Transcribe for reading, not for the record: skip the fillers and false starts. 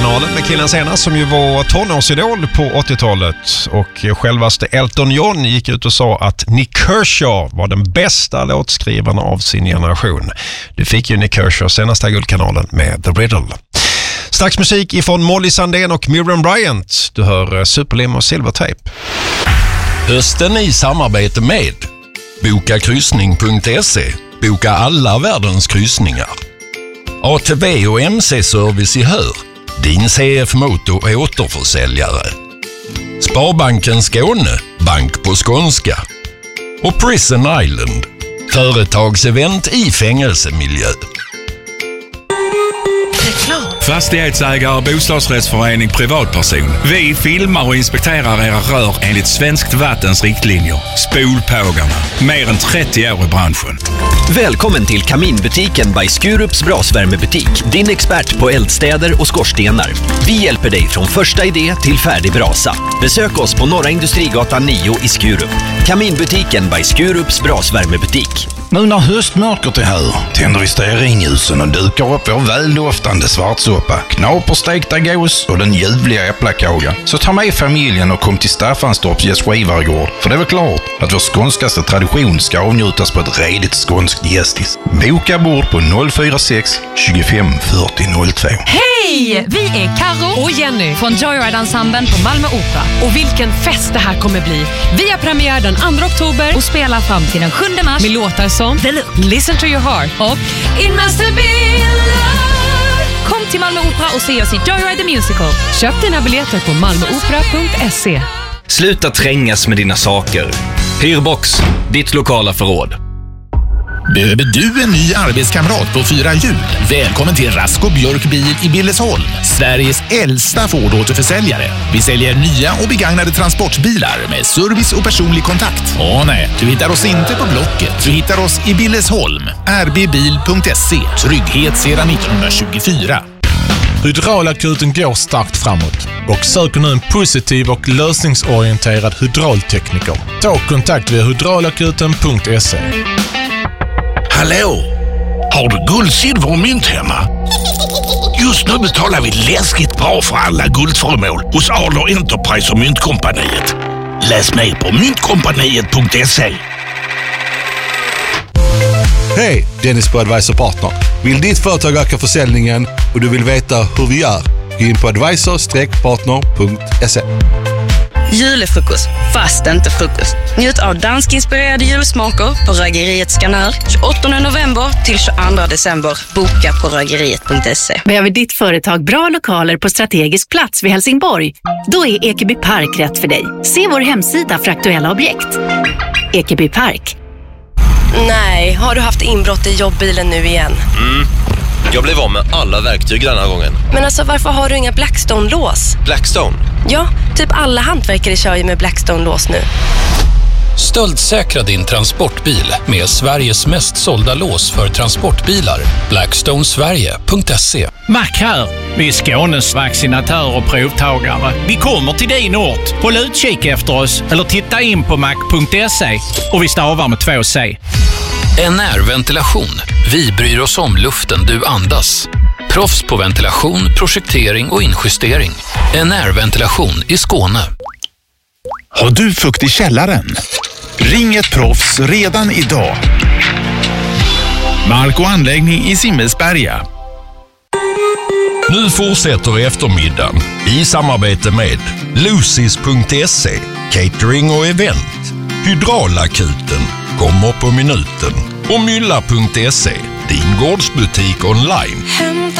Guldkanalen med killen senast som ju var tonårsidol på 80-talet. Och självaste Elton John gick ut och sa att Nick Kershaw var den bästa låtskrivaren av sin generation. Det fick ju Nick Kershaw senaste Guldkanalen med The Riddle. Strax musik ifrån Molly Sandén och Miriam Bryant. Du hör Superlim och Silvertape. Hösten i samarbete med bokakryssning.se. Boka alla världens kryssningar. ATV och MC-service i Hör. Din CF-motor är återförsäljare. Sparbanken Skåne. Bank på skånska. Och Prison Island. Företagsevent i fängelsemiljö. Fastighetsägare, bostadsrättsförening, privatperson. Vi filmar och inspekterar era rör enligt Svenskt Vattens riktlinjer. Spolpågarna. Mer än 30 år i branschen. Välkommen till Kaminbutiken by Skurups brasvärmebutik. Din expert på eldstäder och skorstenar. Vi hjälper dig från första idé till färdig brasa. Besök oss på Norra Industrigatan 9 i Skurup. Kaminbutiken by Skurups brasvärmebutik. Nu när höstmörkret är här tänder vi stearinljusen och dukar upp vår väldoftande svartsoppa, knaperstekta gås och den ljuvliga äpplakaga. Så ta med familjen och kom till Staffanstorps gästgivargård. För det är väl klart att vår skånskaste tradition ska avnjutas på ett redigt skånskt gästis. Boka bord på 046 25 40 02. Hej! Vi är Karo och Jenny från Joyride-ensemblen på Malmö Opera. Och vilken fest det här kommer bli. Vi har premiär den 2 oktober och spelar fram till den 7 mars med låtar som The Look, Listen to your heart och It must have been love. Kom till Malmö Opera och se oss i Joyride the Musical. Köp dina biljetter på malmöopera.se. Sluta trängas med dina saker. Hyrbox, ditt lokala förråd. Behöver du en ny arbetskamrat på 4 hjul? Välkommen till Rasko Björk Bil i Billesholm, Sveriges äldsta Ford-återförsäljare. Vi säljer nya och begagnade transportbilar med service och personlig kontakt. Nej, du hittar oss inte på Blocket. Du hittar oss i Billesholm. rbbil.se. Trygghet sedan 1924. Hydraulakuten går starkt framåt och söker nu en positiv och lösningsorienterad hydraultekniker. Ta kontakt via hydraulakuten.se. Hallå! Har du guld, silver och mynt hemma? Just nu betalar vi läskigt bra för alla guldföremål hos Adler Enterprise och Myntkompaniet. Läs mer på myntkompaniet.se. Hej, Dennis på Advisor Partner. Vill ditt företag öka försäljningen och du vill veta hur vi gör? Gå in på advisor-partner.se. Julefrukost, fast inte frukost. Njut av danskinspirerade julsmaker på Rögeriet Skanör 28 november till 22 december. Boka på rögeriet.se. Behöver ditt företag bra lokaler på strategisk plats vid Helsingborg? Då är Ekeby Park rätt för dig. Se vår hemsida för aktuella objekt. Ekeby Park. Nej, har du haft inbrott i jobbbilen nu igen? Jag blev av med alla verktyg den här gången. Men alltså, varför har du inga Blackstone-lås? Blackstone? Ja, typ alla hantverkare kör ju med Blackstone-lås nu. Stöldsäkra din transportbil med Sveriges mest sålda lås för transportbilar. Blackstonesverige.se. Mac här. Vi är Skånes vaccinatör och provtagare. Vi kommer till din ort. Håll utkik efter oss eller titta in på mac.se. Och vi stavar med 2 C. NR-ventilation. Vi bryr oss om luften du andas. Proffs på ventilation, projektering och injustering. NR-ventilation i Skåne. Har du fukt i källaren? Ring ett proffs redan idag. Mark och anläggning i Simmelsberga. Nu fortsätter eftermiddagen i samarbete med Lucis.se, catering och event. Hydraulakuten kommer på minuten och Mylla.se, din gårdsbutik online.